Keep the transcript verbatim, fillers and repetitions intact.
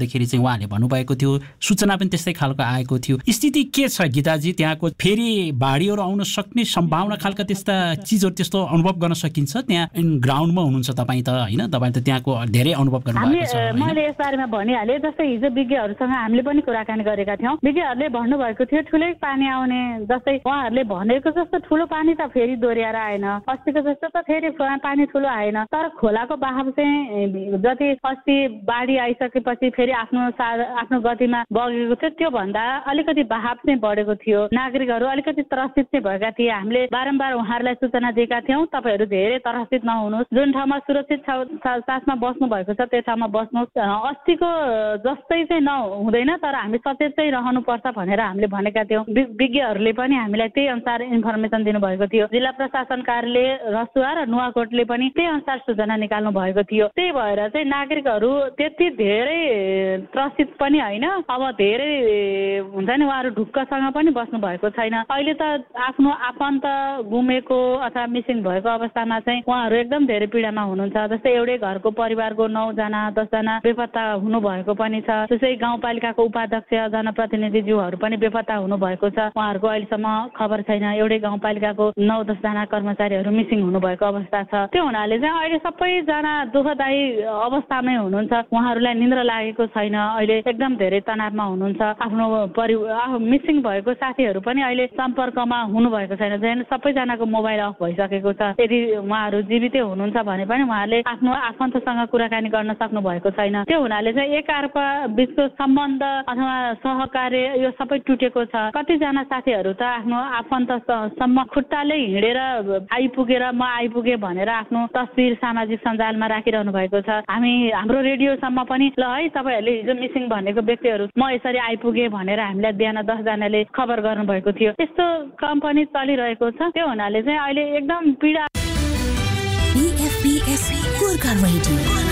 गर्दाखेरि चाहिँ उहाँले भन्नुभएको थियो, सूचना पनि त्यस्तै खालको आएको थियो। स्थिति के छ गीताजी त्यहाँको? फेरि बाढीहरू आउन सक्ने सम्भावना खालका त्यस्ता चिजहरू त्यस्तो अनुभव गर्न सकिन्छ? त्यहाँ ग्राउन्डमा हुनुहुन्छ तपाईँ त होइन, तपाईँ त त्यहाँको धेरै अनुभव गर्नुभएको छ। मैले यस बारेमा भनिहालेँ, जस्तै हिजो विज्ञहरूसँग हामीले पनि कुराकानी गरेका थियौँ। विज्ञहरूले भन्नुभएको थियो ठुलै पानी आउने, जस्तै उहाँहरूले भनेको जस्तो ठुलो पानी त फेरि दोहोऱ्याएर आएन, अस्तिको जस्तो त फेरि पानी ठुलो आएन। तर खोलाको बहाव चाहिँ जति अस्ति बाढी आइसकेपछि फेरि आफ्नो आफ्नो गतिमा बगेको थियो, त्यो भन्दा अलिकति बहाव चाहिँ बढेको थियो। नागरिकहरू अलिकति त्रसित चाहिँ भएका थिए। हामीले बारम्बार उहाँहरूलाई सूचना दिएका थियौँ, तपाईँहरू धेरै त्रसित नहुनुहोस्, जुन ठाउँमा सुरक्षित साथमा बस्नु भएको छ त्यो ठाउँमा बस्नुहोस्, अस्तिको जस्तै चाहिँ नहुँदैन तर हामी सचेत चाहिँ रहनुपर्छ भनेर हामीले भनेका थियौँ। विज्ञहरूले पनि हामीलाई त्यही अनुसार इन्फर्मेसन दिनुभएको थियो। जिल्ला प्रशासन कार्यालय रसुवा र नुवाकोटले पनि त्यही अनुसार सूचना निकाल्नु भएको थियो। त्यही भएर चाहिँ नागरिकहरू त्यति धेरै त्रसित पनि होइन, अब धेरै हुन्छ नि उहाँहरू ढुक्कसँग पनि बस्नु भएको छैन। अहिले त आफ्नो आफन्त गुमेको अथवा मिसिङ भएको अवस्थामा चाहिँ उहाँहरू एकदम धेरै पीडामा हुनुहुन्छ। जस्तै एउटै घरको परिवारको नौजना दसजना बेपत्ता हुनुभएको पनि छ। त्यसै गाउँपालिकाको उपाध्यक्ष जनप्रतिनिधिज्यूहरू पनि बेपत्ता हुनुभएको छ, उहाँहरूको अहिलेसम्म खबर छैन। एउटै गाउँपालिकाको नौ दसजना कर्मचारीहरू मिसिङ हुनुभएको अवस्था छ। त्यो हुनाले चाहिँ अहिले सबैजना दुःखदायी अवस्थामै हुनुहुन्छ। उहाँहरूलाई निन्द्रा लागेको छैन, अहिले एकदम धेरै तनावमा हुनुहुन्छ। आफ्नो परिवार मिसिङ भएको साथीहरू पनि अहिले सम्पर्कमा हुनुभएको छैन, जन सबैजनाको मोबाइल अफ भइसकेको छ। यदि उहाँहरू जीवितै हुनुहुन्छ भने पनि उहाँहरूले आफ्नो आफन्तसँग कुराकानी गर्न सक्नु भएको छैन। त्यो हुनाले चाहिँ एकअर्का बिचको सम्बन्ध अथवा सहकार्य यो सबै टुटेको छ। कतिजना साथीहरू त आफ्नो आफन्तसम्म खुट्टाले हिँडेर आइपुगेर म आइपुगे भनेर आफ्नो तस्बिर सामाजिक सञ्जालमा राखिरहनु भएको छ। हामी हाम्रो रेडियोसम्म पनि ल है तपाईँहरूले हिजो मिसिङ भनेको व्यक्तिहरू म यसरी आइपुगे भनेर हामीलाई बिहान दसजनाले खबर गर्नुभएको थियो। यस्तो क्रम पनि चलिरहेको छ। त्यो हुनाले चाहिँ अहिले एकदम पीडा।